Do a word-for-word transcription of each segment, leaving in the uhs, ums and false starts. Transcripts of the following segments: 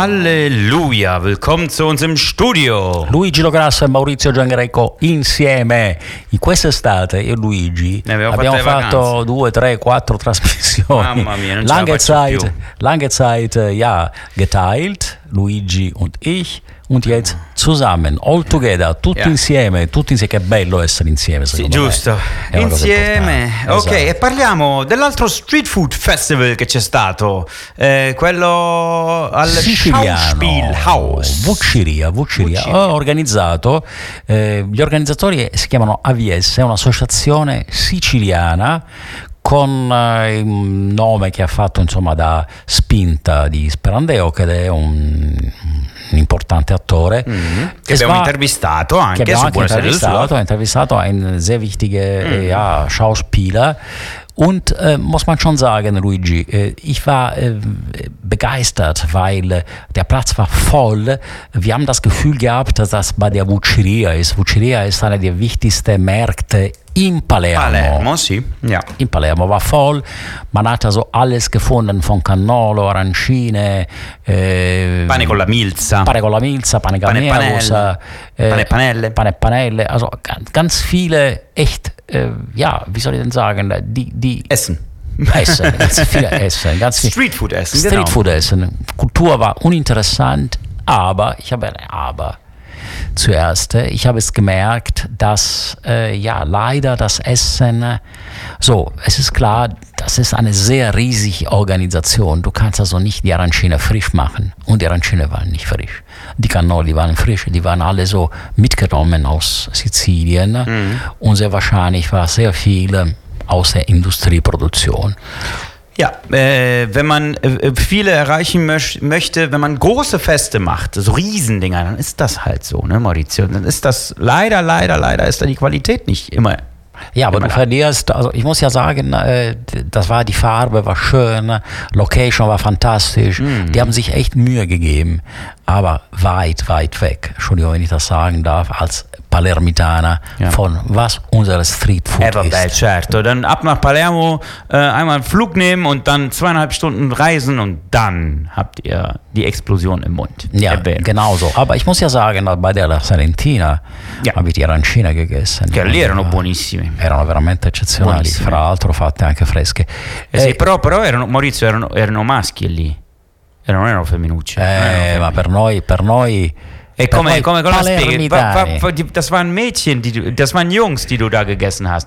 Halleluja, willkommen zu uns im Studio. Luigi Lograsso e Maurizio Giangreco insieme. In quest'estate io e Luigi ne abbiamo, abbiamo fatto fatto due, tre, quattro trasmissioni. Mamma mia, non lange ce la faccio Zeit, più. lange Zeit, ja, geteilt, Luigi und ich. Und jetzt zusammen, all together, tutti Yeah. insieme, tutti insieme, che bello essere insieme, Sì, secondo giusto, me. È una cosa insieme. importante. Ok, Esatto. e parliamo dell'altro street food festival che c'è stato, eh, quello al Schauspielhaus. Vucciria, Vucciria. Vucciria. Ho organizzato, eh, gli organizzatori si chiamano A V S, è un'associazione siciliana con eh, un nome che ha fatto insomma da spinta di Sperandeo, che è un, un importante attore. Mhm. Che Es abbiamo war- intervistato anche che abbiamo su anche Buonasera del intervistato, Flop. intervistato einen sehr wichtige äh, ja, Schauspieler. Und äh, muss man schon sagen, Luigi, äh, ich war äh, begeistert, weil äh, der Platz war voll. Wir haben das Gefühl gehabt, dass das bei der Vucciria ist. Vucciria ist einer der wichtigsten Märkte in Palermo. Palermo, sì. Ja. In Palermo war voll, man hat also alles gefunden, von Cannolo, Arancine, äh, Pane con la milza. Pane con la milza, Pane Pane Gameros, panelle. äh, Pane panelle. Pane Panelle, also ganz, ganz viele echt, äh, ja, wie soll ich denn sagen, die, die Essen. Essen, ganz viele Essen, ganz viel Streetfood essen, Streetfood Essen. Kultur war uninteressant, aber, ich habe ein Aber. Zuerst, äh, ich habe es gemerkt, dass äh, ja leider das Essen, äh, so, es ist klar, das ist eine sehr riesige Organisation. Du kannst also nicht die Arancine frisch machen. Und die Arancine waren nicht frisch. Die Cannoli waren frisch, die waren alle so mitgenommen aus Sizilien. Mhm. Und sehr wahrscheinlich war sehr viel äh, aus der Industrieproduktion. Ja, äh, wenn man äh, viele erreichen möch- möchte, wenn man große Feste macht, so Riesendinger, dann ist das halt so, ne, Maurizio? Dann ist das leider, leider, leider ist da die Qualität nicht immer. Ja, aber immer du da. verlierst, also ich muss ja sagen, äh, das war, die Farbe war schön, Location war fantastisch, die haben sich echt Mühe gegeben, aber weit, weit weg, Entschuldigung, wenn ich das sagen darf, als Palermitaner Ja. von was unser Streetfood Eh vabbè, ist. certo. Dann ab nach Palermo, äh, einmal einen Flug nehmen und dann zweieinhalb Stunden reisen und dann habt ihr die Explosion im Mund. Ja, È vero. genau so. Aber ich muss ja sagen, bei der Salentina Ja. habe ich die Arancine gegessen. Che lì erano Und, äh, buonissimi. Erano veramente eccezionali, Buonissime. fra l'altro fatte anche fresche. Eh sì, Eh, però, però erano, Maurizio, erano, erano maschi lì. E non erano femminucce. non erano eh, ma femmine. per noi, per noi E per come, noi come, come la spieghi? Wa- wa- palermitani. wa- die- Das waren Mädchen, die du, das waren Jungs, die du da gegessen hast.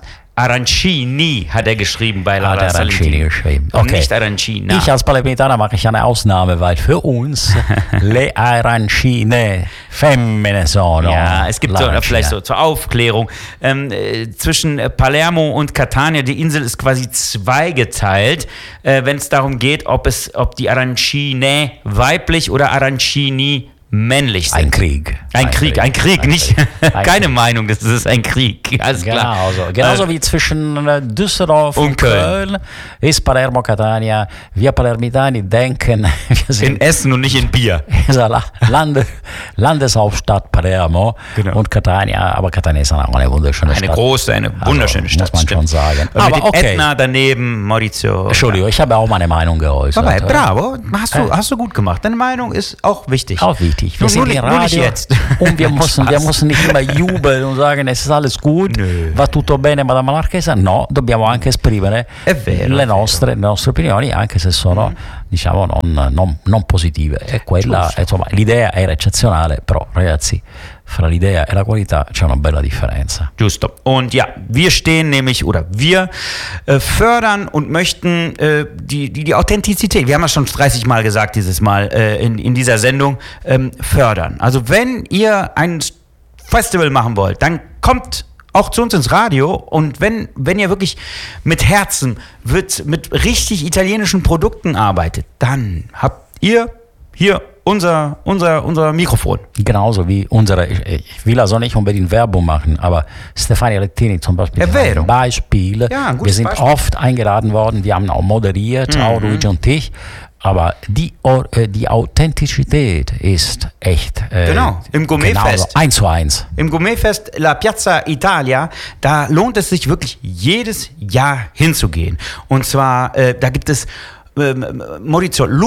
Arancini hat er geschrieben bei La Hat er Arancini Salentina. geschrieben. Und Okay. nicht Arancina. Ich als Palermitaner mache ich eine Ausnahme, weil für uns le arancine femmine sono. Ja, es gibt so, l'arancina. vielleicht so zur Aufklärung, ähm, äh, zwischen äh, Palermo und Catania, die Insel ist quasi zweigeteilt, äh, wenn es darum geht, ob, es, ob die Arancine weiblich oder Arancini männlich sind. Ein Krieg. Ein Krieg, ein Krieg, ein nicht Krieg. Ein keine Krieg. Meinung, das ist ein Krieg, alles klar. Genauso, genauso Äh, wie zwischen äh, Düsseldorf und und Köln. Köln ist Palermo Catania. Wir Palermitani denken, wir in sind Essen und nicht in Bier. La- Lande, Landeshauptstadt Palermo Genau. und Catania, aber Catania ist auch eine wunderschöne Eine Stadt. große, eine wunderschöne Also, Stadt. muss man schon stimmt. sagen. Und Aber mit dem okay. Ätna daneben, Maurizio. Entschuldigung, ich habe auch meine Meinung geäußert. Dabei, oder? bravo, hast du, hast du gut gemacht. Deine Meinung ist auch wichtig. Auch wichtig. Wir Nur, sind nur, in nicht- nur nicht Radio jetzt. und wir müssen, wir müssen nicht immer jubeln und sagen, es ist alles gut, Nö. va tutto bene, Madame Marchesa. No, dobbiamo anche esprimere È vero, le è vero. nostre, le nostre opinioni, anche se sono diciamo non, non- non positive. E quella, Giusto. insomma, l'idea era eccezionale, però ragazzi, fra l'idea e la qualità c'è una bella differenza. Justo. Und ja, wir stehen nämlich, oder wir äh, fördern und möchten äh, die, die, die Authentizität, wir haben das schon dreißig Mal gesagt dieses Mal äh, in, in dieser Sendung, ähm, fördern. Also wenn ihr ein Festival machen wollt, dann kommt auch zu uns ins Radio und wenn, wenn ihr wirklich mit Herzen, wird, mit richtig italienischen Produkten arbeitet, dann habt ihr hier unser, unser, unser Mikrofon. Genauso wie unsere, ich, ich will also nicht unbedingt Werbung machen, aber Stefania Lettini zum Beispiel È ist vero. ein Beispiel. Ja, ein wir gutes sind Beispiel. oft eingeladen worden, wir haben auch moderiert, auch Luigi und ich, aber die, Or- äh, die Authentizität ist echt äh, Genau, im Gourmetfest. genauso, eins zu eins. Im Gourmetfest La Piazza Italia, da lohnt es sich wirklich jedes Jahr hinzugehen. Und zwar, äh, da gibt es ähm, Maurizio, l'uva.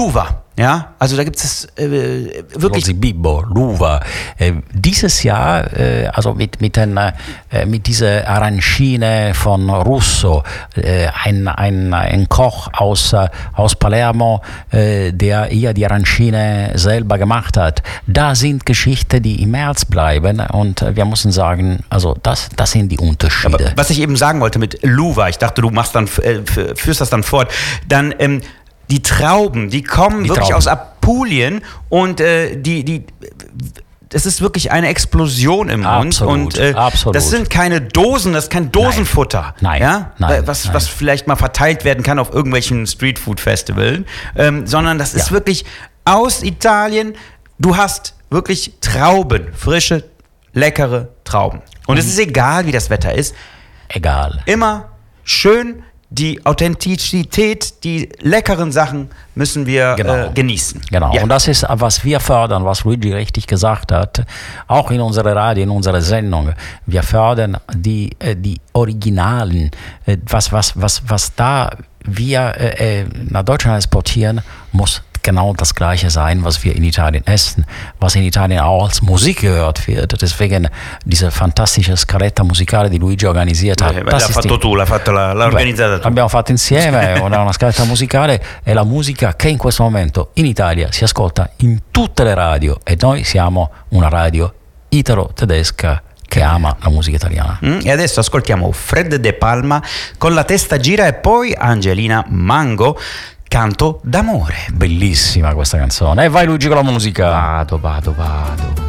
Ja, also da gibt es äh, wirklich... Rosy Bibbo, L'Uva. Äh, dieses Jahr, äh, also mit, mit, den, äh, mit dieser Arancine von Russo, äh, ein, ein, ein Koch aus, äh, aus Palermo, äh, der hier die Arancine selber gemacht hat. Da sind Geschichten, die im Herz bleiben und wir müssen sagen, also das, das sind die Unterschiede. Aber was ich eben sagen wollte mit L'Uva, ich dachte, du machst dann, äh, führst das dann fort, dann... Ähm, die Trauben, die kommen die wirklich Trauben. aus Apulien und äh, die, die, das ist wirklich eine Explosion im Mund. Absolut, und äh, absolut. Das sind keine Dosen, das ist kein Dosenfutter. Nein, ja? nein, was, nein. was vielleicht mal verteilt werden kann auf irgendwelchen Streetfood-Festivals, ähm, sondern das ist ja. wirklich aus Italien. Du hast wirklich Trauben, frische, leckere Trauben. Und es ist egal, wie das Wetter ist. Egal. Immer schön. Die Authentizität, die leckeren Sachen müssen wir genau. äh, genießen. Genau, ja. Und das ist, was wir fördern, was Luigi richtig gesagt hat, auch in unserer Radio, in unserer Sendung. Wir fördern die, äh, die Originalen, äh, was, was, was, was da wir äh, nach Deutschland exportieren, muss genau das Gleiche sein, was wir in Italien essen, was in Italien auch als Musik gehört wird. Deswegen diese fantastische Scaletta musicale, die Luigi organisiert hat. Eh, l'ha fatto tu, l'ha fatto la, l'ha organizzata tu. L'abbiamo fatto insieme, una scaletta musicale, è la musica che in questo momento in Italia si ascolta in tutte le radio e noi siamo una radio italo-tedesca che ama la musica italiana. Mm, e adesso ascoltiamo Fred De Palma con La testa gira e poi Angelina Mango, Canto d'amore. Bellissima questa canzone. E vai Luigi con la musica. Vado, vado, vado.